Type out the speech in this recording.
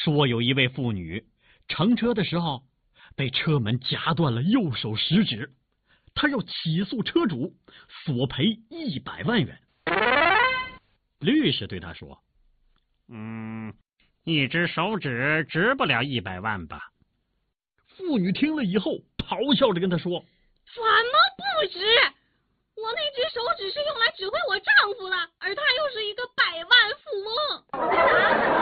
说有一位妇女乘车的时候被车门夹断了右手食指，她要起诉车主，索赔100万元。律师对他说： 一只手指值不了100万吧？ 妇女听了以后咆哮着跟他说： 怎么不值？我那只手指是用来指挥我丈夫的，而他又是一个百万富翁。